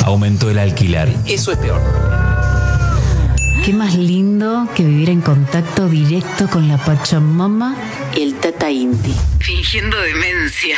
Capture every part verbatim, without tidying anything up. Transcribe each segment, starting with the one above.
aumentó el alquiler. Eso es peor. Qué más lindo que vivir en contacto directo con la Pachamama y el Tata Inti. Fingiendo demencia.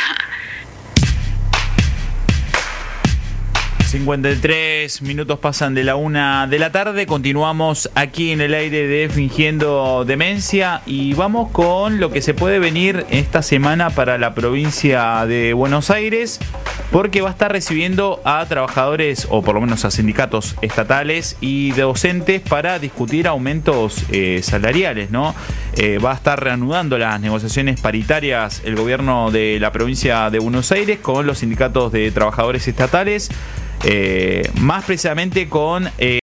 cincuenta y tres minutos pasan de la una de la tarde. Continuamos aquí en el aire de Fingiendo Demencia y vamos con lo que se puede venir esta semana para la provincia de Buenos Aires, porque va a estar recibiendo a trabajadores, o por lo menos a sindicatos estatales y docentes, para discutir aumentos eh, salariales, ¿no? Eh, va a estar reanudando las negociaciones paritarias el gobierno de la provincia de Buenos Aires con los sindicatos de trabajadores estatales. Eh, más precisamente con eh,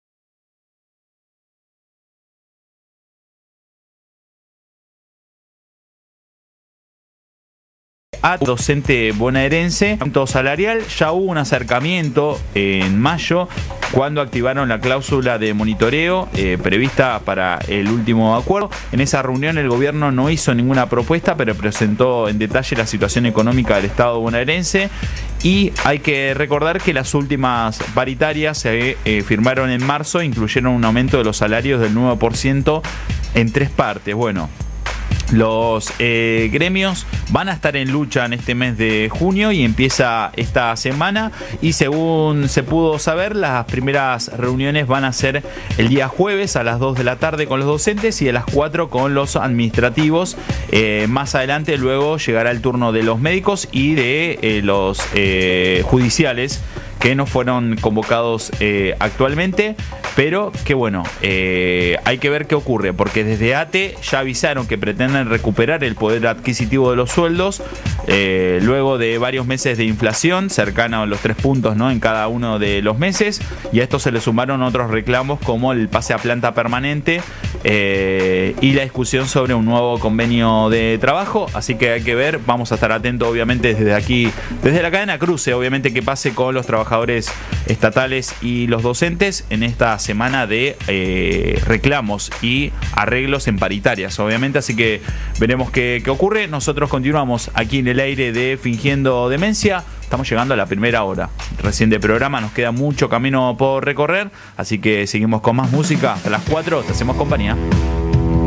a docente bonaerense. Aumento salarial, ya hubo un acercamiento en mayo cuando activaron la cláusula de monitoreo eh, prevista para el último acuerdo. En esa reunión el gobierno no hizo ninguna propuesta, pero presentó en detalle la situación económica del Estado bonaerense. Y hay que recordar que las últimas paritarias se eh, firmaron en marzo, incluyeron un aumento de los salarios del nueve por ciento en tres partes. Bueno, los eh, gremios van a estar en lucha en este mes de junio y empieza esta semana, y según se pudo saber, las primeras reuniones van a ser el día jueves a las dos de la tarde con los docentes y a las cuatro con los administrativos. Eh, más adelante luego llegará el turno de los médicos y de eh, los eh, judiciales, que no fueron convocados eh, actualmente, pero que bueno, eh, hay que ver qué ocurre, porque desde A T E ya avisaron que pretenden recuperar el poder adquisitivo de los sueldos, eh, luego de varios meses de inflación, cercana a los tres puntos, ¿no?, en cada uno de los meses, y a esto se le sumaron otros reclamos como el pase a planta permanente eh, y la discusión sobre un nuevo convenio de trabajo. Así que hay que ver, vamos a estar atentos obviamente desde aquí, desde la cadena cruce, obviamente, que pase con los trabajadores estatales y los docentes en esta semana de eh, reclamos y arreglos en paritarias, obviamente. Así que veremos qué, qué ocurre. Nosotros continuamos aquí en el aire de Fingiendo Demencia. Estamos llegando a la primera hora recién de programa, nos queda mucho camino por recorrer, así que seguimos con más música hasta las cuatro, te hacemos compañía.